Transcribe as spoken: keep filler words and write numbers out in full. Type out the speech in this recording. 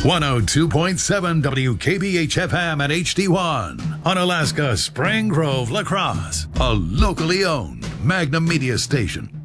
one oh two point seven W K B H F M at H D one. Unalaska Spring Grove, La Crosse. A locally owned Magnum Media station.